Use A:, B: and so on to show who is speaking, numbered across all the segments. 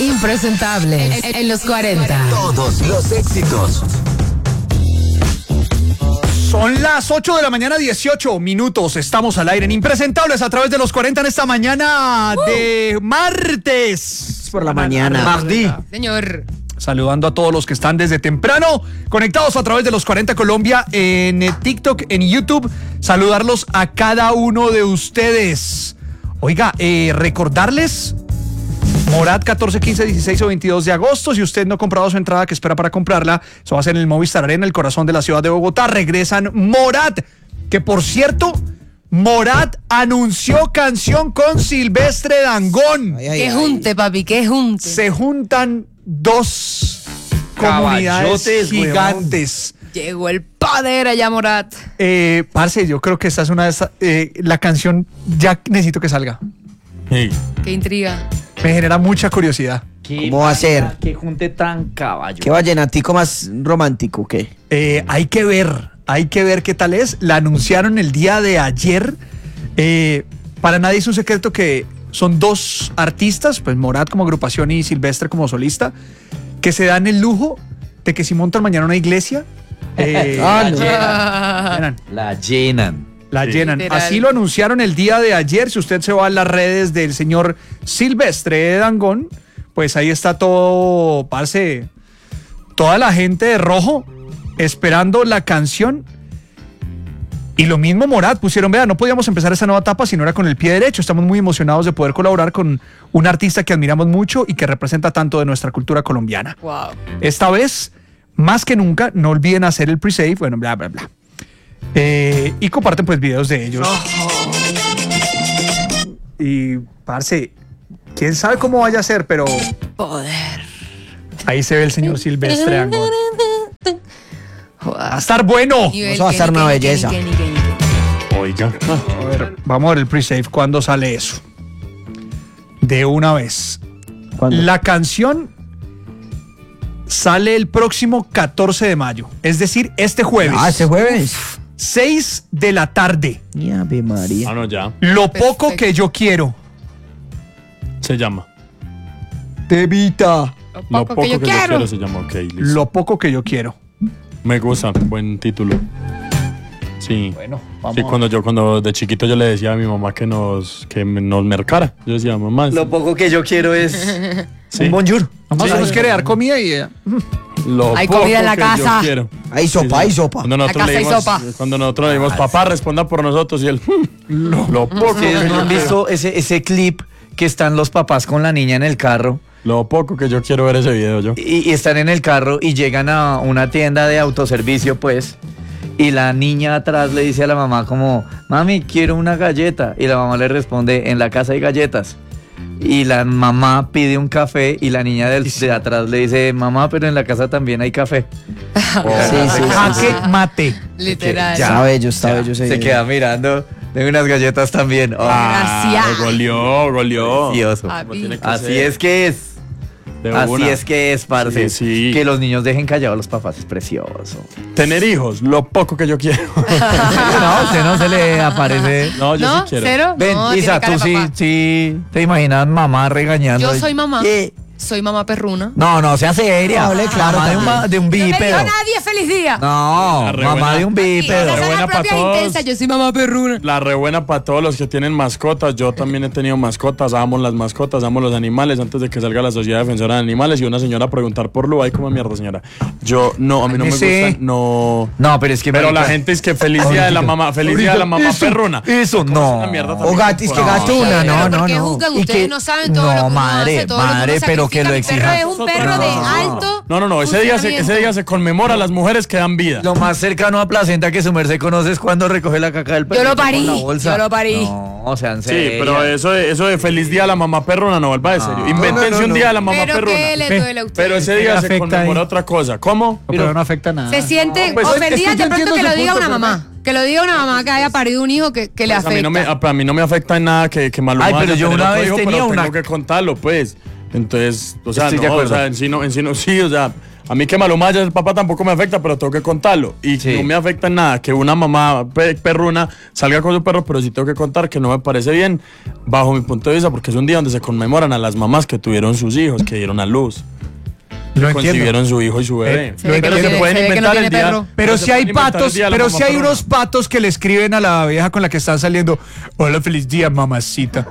A: Impresentable en los 40.
B: Todos los éxitos.
C: Son las 8 de la mañana, 18 minutos. Estamos al aire en Impresentables a través de los 40 en esta mañana de martes.
D: Por la mañana.
C: Mardi.
A: Señor.
C: Saludando a todos los que están desde temprano conectados a través de los 40 Colombia en TikTok, en YouTube. Saludarlos a cada uno de ustedes. Oiga, recordarles, Morat 14, 15, 16 o 22 de agosto. Si usted no ha comprado su entrada, que espera para comprarla, eso va a ser en el Movistar Arena, el corazón de la ciudad de Bogotá. Regresan Morat, que por cierto, Morat anunció canción con Silvestre Dangond.
A: Qué junte, papi, qué junte.
C: Se juntan dos comunidades gigantes.
A: Llegó el poder allá, Morat.
C: Parce, yo creo que esta es una de esas. La canción ya necesito que salga.
E: Sí.
A: Qué intriga.
C: Me genera mucha curiosidad.
D: ¿Cómo va a ser?
E: Que junte tan caballo.
D: ¿Qué vallenatico más romántico, qué?
C: Hay que ver qué tal es. La anunciaron el día de ayer. Para nadie es un secreto que son dos artistas, pues Morat como agrupación y Silvestre como solista, que se dan el lujo de que si montan mañana una iglesia,
E: La llenan.
C: La
A: Sí.
C: llenan.
A: Literal.
C: Así lo anunciaron el día de ayer. Si usted se va a las redes del señor Silvestre Dangond, pues ahí está todo, parce, toda la gente de rojo esperando la canción. Y lo mismo Morat, pusieron, vea, no podíamos empezar esta nueva etapa si no era con el pie derecho. Estamos muy emocionados de poder colaborar con un artista que admiramos mucho y que representa tanto de nuestra cultura colombiana.
A: Wow.
C: Esta vez, más que nunca, no olviden hacer el pre-save, bueno, bla, bla, bla. Y comparten pues videos de ellos. Y, parce, quién sabe cómo vaya a ser, pero
A: Poder.
C: ahí se ve el señor Silvestre Dangond. Va a
A: Joder.
C: estar bueno.
D: Eso va a ser una belleza.
E: Oiga.
C: A ver, vamos a ver el pre-save. ¿Cuándo sale eso? De una vez.
D: ¿Cuándo?
C: La canción sale el próximo 14 de mayo. Es decir, este jueves.
D: Este jueves.
C: 6 de la tarde.
D: Y Ave María.
E: Ah, no, ya.
C: Lo
A: Perfecto.
C: poco que yo quiero.
E: Se llama.
D: Tevita.
E: Lo poco que yo quiero se llama. Ok, listo.
C: Lo poco que yo quiero.
E: Me gusta. Buen título. Sí.
C: Bueno, vamos.
E: Sí, cuando de chiquito yo le decía a mi mamá que nos mercara. Yo decía, mamá.
F: Lo poco que yo quiero es
E: Sí.
F: un bonjour.
C: Vamos,
E: Sí.
C: nos quiere dar comida y
E: Lo
A: Hay
E: poco
A: comida en la
E: que
A: casa.
E: yo quiero.
D: Hay sopa, hay sopa.
E: Cuando nosotros
A: casa
E: le
A: hay
E: dimos,
A: sopa.
E: cuando nosotros le dimos, papá, responda por nosotros. Y él, lo poco que
F: ¿Ustedes no
E: yo
F: han
E: quiero.
F: visto ese clip que están los papás con la niña en el carro?
E: Lo poco que yo quiero ver ese video yo.
F: Y están en el carro y llegan a una tienda de autoservicio, pues, y la niña atrás le dice a la mamá como, mami, quiero una galleta. Y la mamá le responde, en la casa hay galletas. Y la mamá pide un café y la niña de atrás le dice, mamá, pero en la casa también hay café.
C: jaque mate.
A: Literal.
F: Ya.
D: Está bello, está bello.
F: Se queda mirando, de unas galletas también. Oh,
A: Gracias.
E: Goleó.
F: precioso.
A: Papi.
F: Así es que es.
E: De
F: Así
E: una.
F: es que es, parce.
E: Sí, sí.
F: Que los niños dejen callados a los papás es precioso.
E: Tener hijos, lo poco que yo quiero.
F: No, usted no se le aparece.
E: No, yo
A: ¿No?
E: sí quiero.
A: ¿Cero?
F: Ven,
A: No,
F: Isa,
A: tiene cara
F: tú
A: de
F: sí,
A: papá.
F: sí te imaginas mamá regañando.
A: Yo soy mamá.
F: ¿Qué?
A: Soy mamá perruna.
F: No, no, sea seria.
D: Hable claro
F: Mamá de un
A: No me dijo
F: bípedo.
A: nadie feliz día.
F: No,
E: La re
F: mamá
E: buena.
F: de un
A: Y
F: bípedo.
A: esas son
E: buena
A: las
E: pa'
A: propias
E: todos.
A: intensas. Yo soy mamá perruna.
E: La re buena para todos los que tienen mascotas. Yo también he tenido mascotas. Amo las mascotas, amo los animales. Antes de que salga la Sociedad Defensora de Animales y una señora a preguntar por Lu, ay, como mierda, señora. Yo, no, a mí no me
F: Sí.
E: gusta. No.
F: No, pero es que
E: Pero la
F: marica,
E: gente es que feliz día de la mamá, feliz día de la mamá perruna.
F: Eso, no.
E: una mierda
D: O
E: también.
D: gatis, que
E: No.
D: gatuna, no,
A: Pero
D: no,
A: ¿por qué
D: no.
A: juzgan?
F: Y
A: Ustedes
F: que-
A: no saben todo lo que
F: no,
A: uno
F: madre,
A: hace, todo lo que uno
F: madre, pero que
A: sacrifica.
F: lo
A: Mi
F: exija.
A: perro es un perro de alto
E: No, ese día se conmemora a las mujeres que dan vida.
F: Lo más cercano a placenta que su merced conoce es cuando recoge la caca del perro.
A: Yo lo parí,
F: con la bolsa.
A: yo lo parí.
F: No, o sea, en
E: Sí,
F: serio.
E: pero eso de feliz día a la mamá perrona no vuelva de serio. Invéntense un día a la mamá
A: Pero
E: perrona.
A: ¿qué le duele a usted?
E: Pero ese
C: ¿Qué
E: día
C: le
E: se
C: afecta
E: conmemora
C: ahí?
E: otra cosa. ¿Cómo?
C: Pero no afecta nada.
A: Se sienten
E: pues,
A: ofendidas
C: es que
A: de
C: yo
A: pronto
C: entiendo
A: que lo
C: su
A: diga
C: punto,
A: una
C: pero-
A: mamá. Que lo diga una mamá que haya parido un hijo que le
E: Pues
A: afecta.
E: a mí no me afecta en nada que Maluma
F: Ay, pero
E: vaya a
F: yo
E: tener
F: una
E: otro
F: vez
E: hijo,
F: tenía
E: pero
F: una-
E: tengo que contarlo, pues. Entonces, o sea,
F: Estoy de
E: no, o
F: acuerdo.
E: sea, en sí no, sí, o sea, A mí que Maluma haya el papá tampoco me afecta, pero tengo que contarlo. Y
F: Sí.
E: no me afecta en nada que una mamá perruna salga con su perro, pero sí tengo que contar que no me parece bien, bajo mi punto de vista, porque es un día donde se conmemoran a las mamás que tuvieron sus hijos, que dieron a luz.
C: Lo entiendo.
E: Concibieron su hijo y su bebé.
A: Se ve que no
E: se
A: tiene-
E: pueden
A: se ve que no
E: inventar
A: tiene
E: el día.
A: perro.
C: Pero
E: se
C: si hay
E: pueden inventar el
C: patos,
E: día de la
C: pero
E: mamá
C: si hay
E: perruna.
C: unos patos que le escriben a la vieja con la que están saliendo, hola, feliz día, mamacita.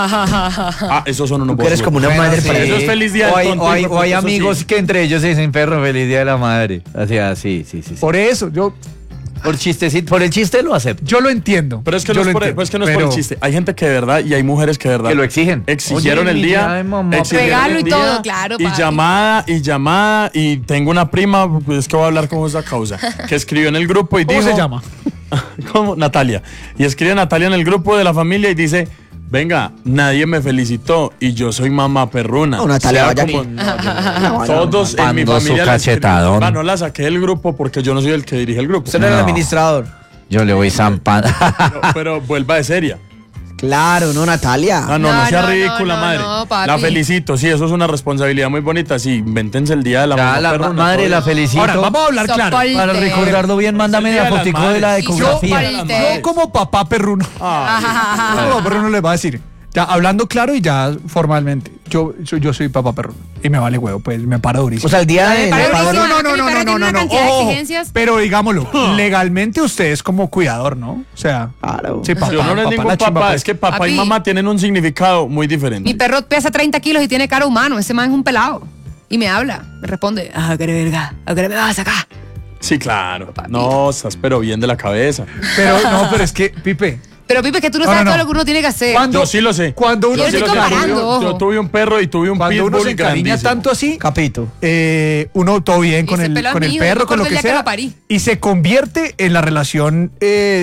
E: Ah, esos son unos
D: Tú que eres
E: bobos.
D: como una
F: Bueno,
D: madre
F: sí.
D: para
E: Eso es feliz día
F: o
E: del
F: hay,
E: tonto,
F: o hay-
E: hijo de
F: o hay
E: puta, eso
F: amigos
E: sí.
F: que entre ellos se dicen perro, feliz día de la madre. Sí.
C: Por eso,
F: Por chistecito, por el chiste lo acepto.
C: yo lo entiendo.
E: Pero es que
C: yo
E: no es,
C: lo
E: por,
C: entiendo,
E: pues es que no es por
C: pero-
E: el chiste. Hay gente que de verdad y hay mujeres que de verdad
F: Que lo exigen.
E: exigieron
F: Oye,
E: el
F: mi
E: día,
F: día de mamá.
E: exigieron
A: Regalo
E: el
A: y todo, claro,
E: y
A: papi.
E: llamada y tengo una prima, pues es que voy a hablar con esa causa, que escribió en el grupo y
C: ¿Cómo
E: dijo,
C: se llama?
E: ¿Cómo? Natalia. Y escribe Natalia en el grupo de la familia y dice, venga, nadie me felicitó y yo soy mamá perruna.
D: No, Natalia,
E: Sea
D: vaya
E: como-
D: que-
E: no, todos en mi
F: Mando su
E: familia la escribieron.
F: cachetadón.
E: Ah, no la saqué del grupo porque yo no soy el que dirige el grupo.
D: Usted no era el
F: No.
D: administrador.
F: Yo le voy zampando.
E: Pero vuelva de seria.
D: Claro, no, Natalia.
E: Ah, no
A: No,
E: sea
A: no,
E: ridícula,
A: no,
E: madre.
A: no, papi.
E: La felicito, sí, eso es una responsabilidad muy bonita. Sí, invéntense el día de la
F: Ya,
E: mamá
F: la
E: perruna,
F: madre
E: todo
F: la
E: eso.
F: felicito.
C: Ahora, vamos a hablar claro.
A: Soporte.
F: Para recordarlo bien, mándame
E: Día
F: la
E: de las
F: fotico de la
E: madres.
F: ecografía.
A: Soporte.
C: Yo como papá perruno,
E: Ah,
C: como papá perruno les va a decir, ya hablando claro y ya formalmente, yo soy papá perruno y me vale huevo, pues me paro durísimo.
D: O sea, el día
A: Me
D: de
A: parece
D: padre-
A: buenísimo.
C: no,
A: Mi perro tiene una cantidad de
C: Ojo,
A: exigencias.
C: pero digámoslo, legalmente usted es como cuidador, ¿no? O sea,
D: Claro.
C: sí, papá,
E: yo no eres
C: papá,
E: ningún
C: la chimba,
E: papá,
C: pues.
E: es que papá y
A: Papi.
E: mamá tienen un significado muy diferente.
A: Mi perro pesa 30 kilos y tiene cara humano. Ese man es un pelado. Y me habla, me responde, ah, qué verga, ¿a qué me vas a sacar?
E: Sí, claro. No, estás pero bien de la cabeza.
C: Pero no, pero es que, Pipe,
A: Pero Pipe, que tú no
C: No,
A: sabes
C: no,
A: todo
C: no.
A: lo que uno tiene que hacer.
C: ¿cuándo-
E: Yo sí lo sé.
C: Cuando uno
A: Yo
C: se
A: estoy
E: Yo
A: comparando, ojo.
E: yo tuve un perro y tuve un
C: Cuando uno
E: pitbull
C: se encariña
E: grandísimo.
C: tanto así,
D: Capito.
C: uno todo bien con
A: ese
C: el,
A: pelado
C: con
A: es
C: el
A: mío, yo
C: perro,
A: me
C: con lo
A: acuerdo
C: que
A: el día que
C: sea,
A: lo parí.
C: y se convierte en la relación,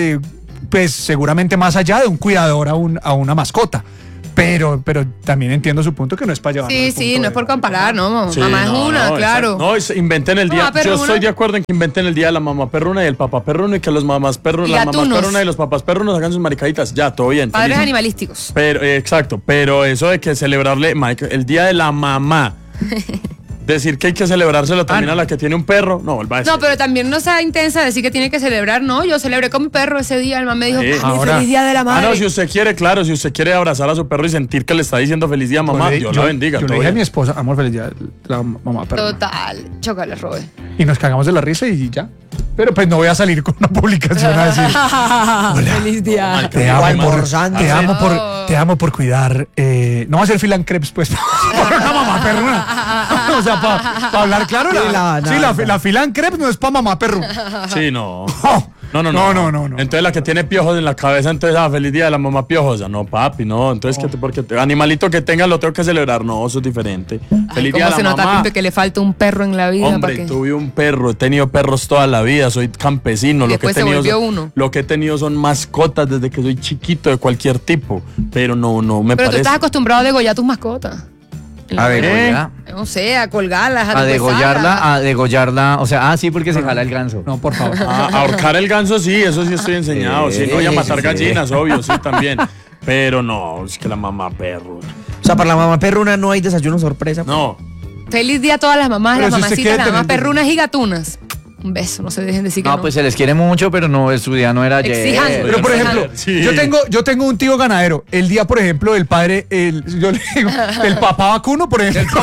C: pues seguramente más allá de un cuidador a una mascota. Pero también entiendo su punto que no es para llevar.
A: Sí, no es por comparar, no.
E: Sí,
A: Mamá es
E: no,
A: una,
E: no,
A: claro.
E: exacto. No, inventen el día.
A: Mamá
E: Yo
A: perruna.
E: estoy de acuerdo en que inventen el día de la mamá perruna y el papá perruno y que los mamás perrunas,
A: Y
E: las mamás
A: gatunos.
E: perrunas y los papás perrunos hagan sus maricaditas. Ya, todo bien.
A: Padres
E: feliz.
A: animalísticos.
E: Pero, exacto, pero eso de que celebrarle, Mike, el día de la mamá, decir que hay que celebrárselo también a la que tiene un perro, no, vuelva a decir.
A: No, pero también no sea intensa decir que tiene que celebrar. No, yo celebré con mi perro ese día. El man me dijo,
E: Sí.
A: "Mami,
C: Ahora-
A: feliz día de la
E: Ah,
A: madre.
E: no, si usted quiere, claro, si usted quiere abrazar a su perro y sentir que le está diciendo feliz día mamá, Dios la bendiga.
C: Yo
E: todo
C: le dije a
E: bien.
C: mi esposa, amor, feliz día, la mamá perruna.
A: Total, chócale, Robe.
C: Y nos cagamos de la risa y ya. Pero pues no voy a salir con una publicación a decir,
A: Feliz día.
C: te amo,
D: almorzando.
C: te amo por cuidar. No va a ser filan crepes, pues, por una mamá perruna. O sea, para hablar claro, la filan crepes no es para mamá perruna.
E: Sí, no.
C: No,
E: No. Entonces la que tiene piojos en la cabeza, entonces, feliz día de la mamá piojosa. No, papi, no. Entonces, animalito que tenga lo tengo que celebrar. No, eso es diferente. Feliz día
A: ¿Cómo
E: de
A: se
E: la
A: nota,
E: mamá.
A: Pipe, que le falta un perro en la vida?
E: Hombre,
A: ¿pa' qué?
E: tuve un perro, he tenido perros toda la vida, soy campesino.
A: Y después se volvió uno.
E: Lo que he tenido son mascotas desde que soy chiquito de cualquier tipo. Pero no me
A: Pero tú
E: parece.
A: estás acostumbrado a degollar tus mascotas.
F: A degollar.
A: No sé, a colgarlas,
F: A degollarla, o sea, sí, porque se jala el ganso.
C: No, por favor.
E: Ahorcar el ganso, sí, eso sí estoy enseñado. Sí, no, y a matar
F: sí.
E: gallinas, obvio, sí, también. Pero no, es que la mamá perro.
D: O sea, para la mamá perruna no hay desayuno sorpresa.
E: No.
A: Feliz día a todas las mamás,
C: Pero
A: las
C: si usted quiere
A: mamacitas, las mamás
C: tener-
A: perrunas y gatunas. Un beso, no se dejen decir que
F: No,
A: no.
F: pues se les quiere mucho, pero no, su día no era ayer.
A: Exijan.
C: Pero por ejemplo,
E: Sí.
C: yo tengo un tío ganadero. El día, por ejemplo, del padre, yo le digo, el papá vacuno, por ejemplo.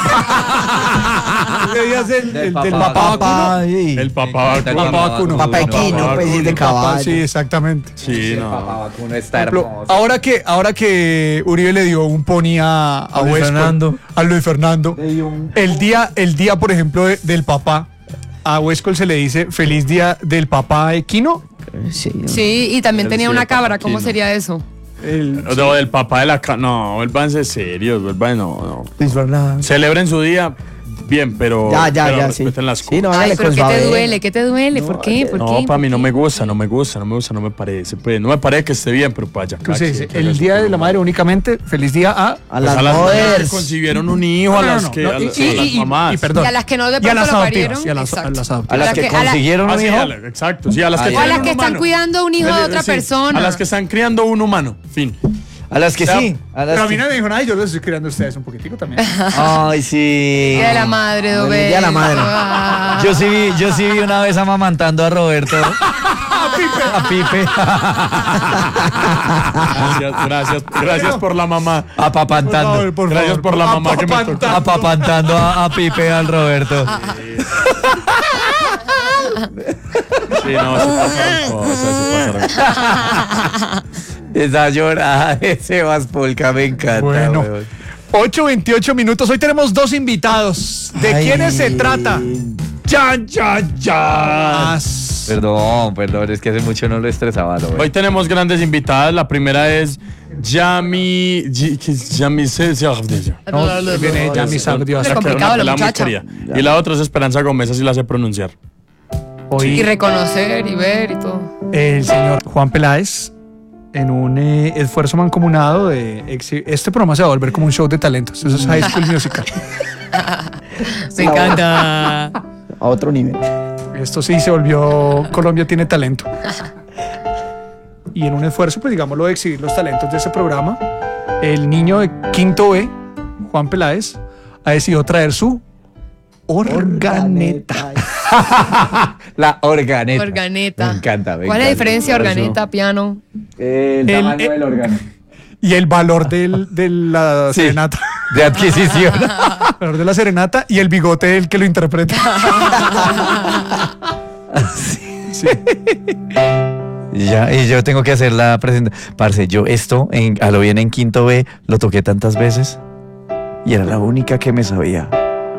C: ¿Qué día es el del papá vacuno?
D: Papá, sí.
E: El papá
F: El
E: vacuno.
C: papá vacuno.
D: Papá equino,
E: Papá
D: pues, y de
C: El papá,
D: caballo.
C: sí, exactamente.
E: Sí,
F: El
E: no.
F: papá vacuno está
C: Por ejemplo,
F: hermoso.
C: ahora que Uribe le dio un pony a
D: Luis
C: Huesco,
D: Fernando.
C: a Luis Fernando, el día, por ejemplo, del papá, a Huesco se le dice feliz día del papá equino.
D: Sí, no.
A: Sí, y también
E: El
A: tenía
E: sí,
A: una
E: el papá
A: cabra. ¿Cómo
E: Quino.
A: sería eso?
E: No, del papá de la no, vuélvanse serios, no.
D: Luis Fernando.
E: Celebren su día bien, pero,
D: Ya,
E: pero
D: sí.
E: respeten las
D: Sí, no,
E: cosas.
A: Ay,
D: hágale
A: pero
D: con
A: ¿qué te
D: suave.
A: duele? ¿Qué te duele? ¿Por qué? ¿Por
E: No,
A: qué?
E: para mí no
A: ¿Por
E: me
A: qué?
E: gusta, no me parece. Pues, no me parece que esté bien, pero vaya.
C: Pues sí, el día de la madre únicamente, feliz día a...
D: A
E: Pues
D: las
E: a las mamás que
D: mothers.
E: concibieron un hijo, a las que a las mamás.
C: y perdón.
A: Y a las que no de
C: Y a
A: pronto
C: las
A: lo
C: adoptivas,
A: parieron.
C: y a las
A: Exacto.
C: adoptivas.
F: A las que consiguieron
E: Ah,
F: un
E: sí,
F: hijo.
E: exacto, sí, a las que
F: Ay,
A: O a
E: tienen
A: las
E: un
A: que están
E: humano.
A: cuidando un hijo de otra
E: Sí,
A: persona.
E: A las que están criando un humano, fin.
F: A las que sí. A las
C: Pero a mí
F: que-
C: no me dijo nada y yo los estoy criando a ustedes un poquitico también.
F: Ay, sí.
A: Día de la madre,
D: Feliz
A: Dobel.
D: Día de la madre.
A: Ah.
F: Yo sí vi una vez amamantando a Roberto. A Pipe.
E: Gracias por la mamá.
F: Apapantando.
E: Gracias por la mamá que me tocó.
F: Apapantando a Pipe al Roberto.
E: Sí, no, se pasaron cosas, se pasaron.
F: Esa llorada de Sebas Polka me encanta.
C: Bueno.
F: weón.
C: 8:28 minutos. Hoy tenemos dos invitados. ¿De
D: Ay.
C: quiénes se trata? ¡Chan, chan, chan!
F: Perdón, es que hace mucho no lo estresaba. Lo
E: Hoy tenemos grandes invitadas. La primera es Yami. Yami
C: No, viene Yami Sardios.
A: Es complicado la muchacha.
E: Y la otra es Esperanza Gómez, así la sé pronunciar.
A: Y
C: Hoy
A: reconocer y ver y todo.
C: el señor Juan Peláez, en un esfuerzo mancomunado este programa se va a volver como un show de talentos. Eso es High School Musical.
A: Me encanta.
D: A otro nivel.
C: Esto sí se volvió Colombia tiene talento. Y en un esfuerzo, pues digámoslo, de exhibir los talentos de ese programa, el niño de quinto B, Juan Peláez, ha decidido traer su organeta.
F: La organeta.
A: Organeta.
F: Me encanta.
A: ¿Cuál es la diferencia organeta, piano?
F: El tamaño del órgano.
C: Y el valor de la
F: Sí.
C: serenata.
F: De adquisición.
C: El valor de la serenata y el bigote del que lo interpreta. Sí.
F: Y yo tengo que hacer la presentación. Parce, yo esto a lo bien en quinto B lo toqué tantas veces y era la única que me sabía.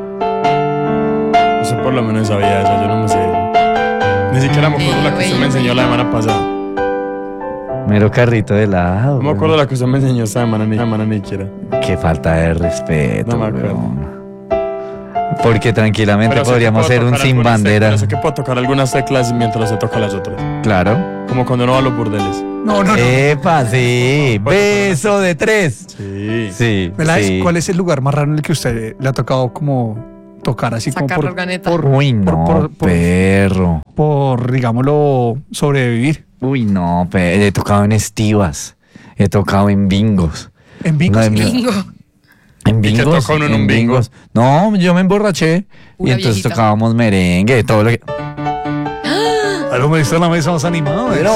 E: Yo por lo menos sabía eso, yo no me sé. Ni siquiera me acuerdo la que usted me enseñó la semana pasada.
F: Mero carrito de helado.
E: No me acuerdo la que usted me enseñó esta semana ni siquiera.
F: Qué falta de respeto.
E: No me acuerdo.
F: weón. Porque tranquilamente
E: Pero sé que
F: podríamos
E: puedo
F: ser un
E: tocar
F: sin
E: algunas
F: bandera.
E: teclas, sé que puedo tocar algunas teclas mientras se toca las otras.
F: Claro.
E: Como cuando uno va a los burdeles.
C: No.
F: Epa, sí. Beso de 3.
E: Sí.
F: Sí.
C: Peláez,
F: sí.
C: ¿cuál es el lugar más raro en el que usted le ha tocado como tocar así
A: Sacar
C: como
A: la organeta.
F: Uy, no, perro.
C: por, digámoslo, sobrevivir?
F: Uy, no, he tocado en estivas. He tocado en bingos.
C: En bingo.
F: No,
C: sí.
A: Bingo.
F: ¿En
E: ¿Y qué
F: bingos?
E: tocó uno en un bingo?
F: bingos. No, yo me emborraché y
A: Una
F: entonces
A: viejita.
F: tocábamos merengue, todo lo que...
C: A lo mejor en la mesa más animado.
D: Pero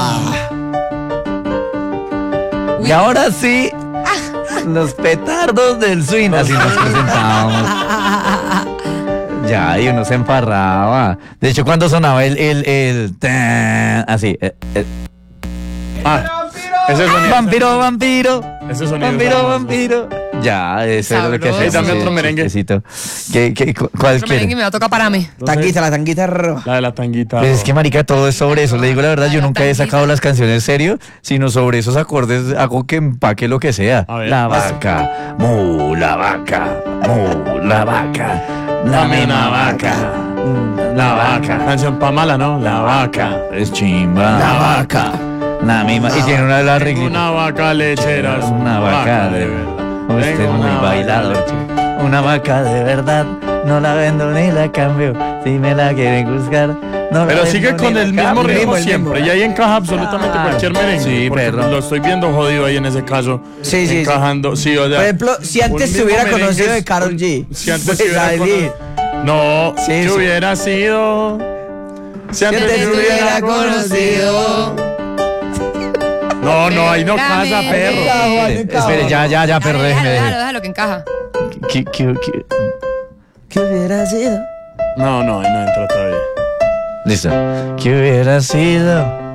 F: Y ahora sí, los petardos del swing. Así nos presentábamos. Ya, y uno se emparraba. De hecho, cuando sonaba el tan, así.
E: Ese sonido.
F: Vampiro.
E: Ese sonido.
F: Vampiro. Ya, eso era lo que hacía.
A: Sabroso.
E: Dame otro merengue.
F: ¿Cuál
A: Otro merengue
F: quiere?
A: me va a tocar para mí.
D: tanguita, la tanguita roja.
E: La de la tanguita.
F: Pues es que marica, todo es sobre eso. Le digo la verdad, yo
A: La
F: nunca he
A: tanguita.
F: sacado las canciones serio, sino sobre esos acordes hago que empaque lo que sea.
E: A ver.
F: La vaca, la vaca, la vaca, la misma vaca, la vaca.
E: Canción pa' mala, ¿no? La vaca.
F: Es chimba.
D: La vaca.
F: La misma. Y tiene una de las
E: Tengo
F: reglas.
E: una vaca lechera.
F: Es una vaca de
E: verdad.
F: Usted es
E: Tengo
F: muy
E: una vaca
F: bailador.
E: lechera.
F: Una vaca de verdad, no la vendo ni la cambio. Si me la quieren buscar, no la
E: Pero
F: vendo
E: sigue
F: ni
E: con
F: la
E: el mismo
F: cambio.
E: ritmo
D: el
E: siempre.
D: mismo.
E: Y ahí encaja absolutamente
F: Claro.
E: cualquier merengue.
F: Sí,
E: porque
F: perro.
E: Lo estoy viendo jodido ahí en ese caso.
D: Sí, sí,
E: Encajando. Sí, o sea,
D: Por ejemplo, si antes
E: un
D: se
E: mismo
D: hubiera
E: merengue
D: conocido
E: es-
D: de Karol G.
E: Si antes
D: pues,
E: se hubiera
D: ahí,
E: conocido. No,
D: Sí,
E: que
D: sí.
E: hubiera sido. Si antes
D: antes
E: se
D: se
E: hubiera
D: hubiera
E: conocido. No, ahí no casa, perro.
F: Espere, ya, pero déjeme.
A: Déjalo que encaja.
D: ¿Qué hubiera sido?
E: No, ahí no entra todavía.
F: Listo. ¿Qué hubiera sido